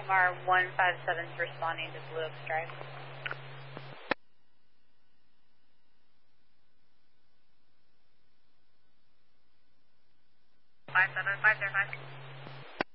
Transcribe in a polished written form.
Omar 157 is responding to Blue Oaks Drive. 57505.